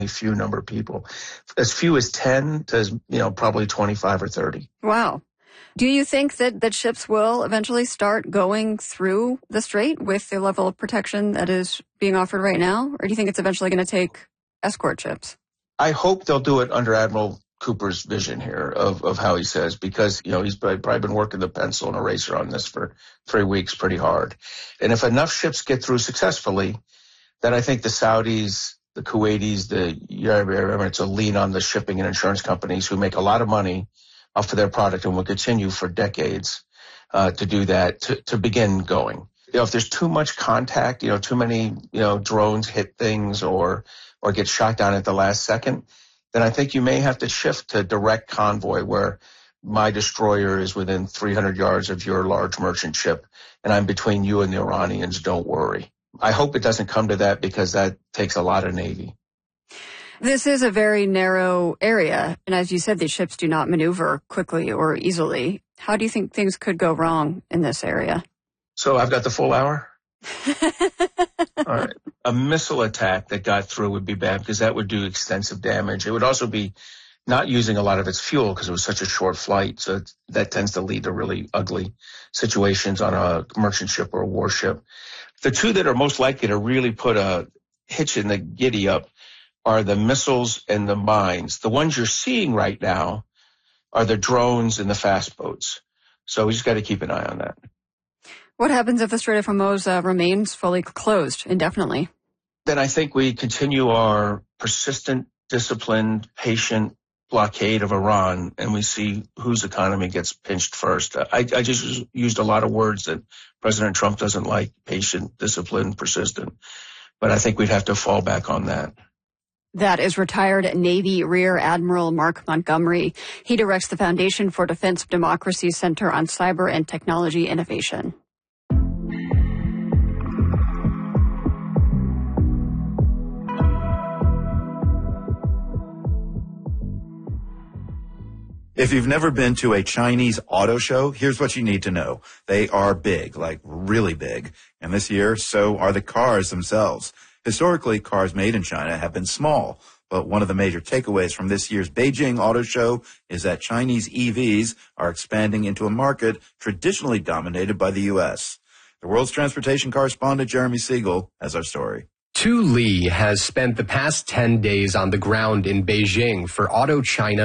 few number of people, as few as 10 to, probably 25 or 30. Wow. Do you think that ships will eventually start going through the strait with the level of protection that is being offered right now? Or do you think it's eventually going to take escort ships? I hope they'll do it under Admiral Cooper's vision here of how he says, because, he's probably been working the pencil and eraser on this for 3 weeks pretty hard. And if enough ships get through successfully, then I think the Saudis, the Kuwaitis, the Arab Emirates will lean on the shipping and insurance companies who make a lot of money off of their product and will continue for decades to do that, to begin going. If there's too much contact, too many, drones hit things or get shot down at the last second, then I think you may have to shift to direct convoy where my destroyer is within 300 yards of your large merchant ship and I'm between you and the Iranians, don't worry. I hope it doesn't come to that because that takes a lot of Navy. This is a very narrow area, and as you said, these ships do not maneuver quickly or easily. How do you think things could go wrong in this area? So I've got the full hour? All right. A missile attack that got through would be bad because that would do extensive damage. It would also be not using a lot of its fuel because it was such a short flight, so that tends to lead to really ugly situations on a merchant ship or a warship. The two that are most likely to really put a hitch in the giddy up are the missiles and the mines. The ones you're seeing right now are the drones and the fast boats. So we just got to keep an eye on that. What happens if the Strait of Hormuz remains fully closed indefinitely? Then I think we continue our persistent, disciplined, patient blockade of Iran, and we see whose economy gets pinched first. I just used a lot of words that President Trump doesn't like: patient, disciplined, persistent. But I think we'd have to fall back on that. That is retired Navy Rear Admiral Mark Montgomery. He directs the Foundation for Defense of Democracy Center on Cyber and Technology Innovation. If you've never been to a Chinese auto show, here's what you need to know. They are big, like really big. And this year, so are the cars themselves. Historically, cars made in China have been small. But one of the major takeaways from this year's Beijing Auto Show is that Chinese EVs are expanding into a market traditionally dominated by the U.S. The world's transportation correspondent Jeremy Siegel has our story. Tu Li has spent the past 10 days on the ground in Beijing for Auto China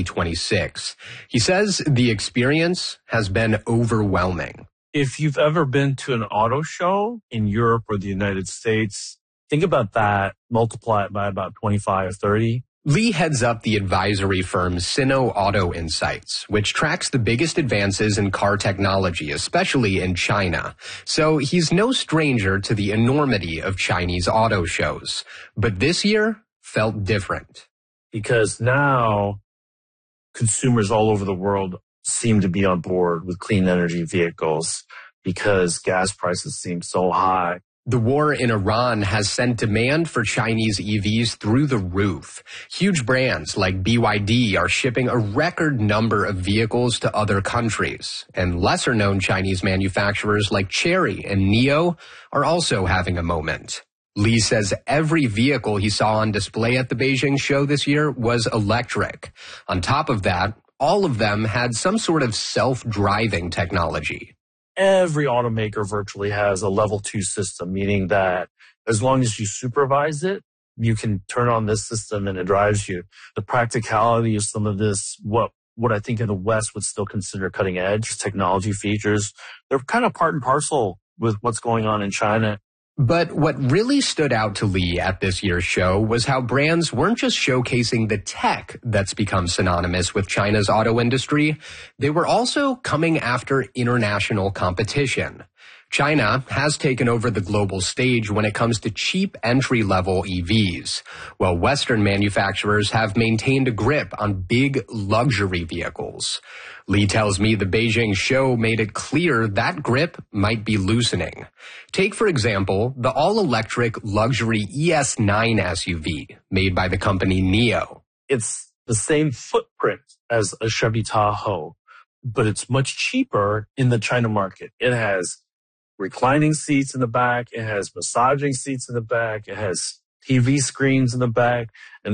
2026. He says the experience has been overwhelming. If you've ever been to an auto show in Europe or the United States, think about that, multiply it by about 25 or 30. Li heads up the advisory firm Sino Auto Insights, which tracks the biggest advances in car technology, especially in China. So he's no stranger to the enormity of Chinese auto shows. But this year felt different. Because now consumers all over the world seem to be on board with clean energy vehicles because gas prices seem so high. The war in Iran has sent demand for Chinese EVs through the roof. Huge brands like BYD are shipping a record number of vehicles to other countries. And lesser-known Chinese manufacturers like Chery and NIO are also having a moment. Li says every vehicle he saw on display at the Beijing show this year was electric. On top of that, all of them had some sort of self-driving technology. Every automaker virtually has a level 2 system, meaning that as long as you supervise it, you can turn on this system and it drives you. The practicality of some of this, what I think in the West would still consider cutting edge technology features, they're kind of part and parcel with what's going on in China. But what really stood out to Li at this year's show was how brands weren't just showcasing the tech that's become synonymous with China's auto industry. They were also coming after international competition. China has taken over the global stage when it comes to cheap entry-level EVs, while Western manufacturers have maintained a grip on big luxury vehicles. Li tells me the Beijing show made it clear that grip might be loosening. Take, for example, the all-electric luxury ES9 SUV made by the company NIO. It's the same footprint as a Chevy Tahoe, but it's much cheaper in the China market. It has reclining seats in the back. It has massaging seats in the back. It has TV screens in the back. And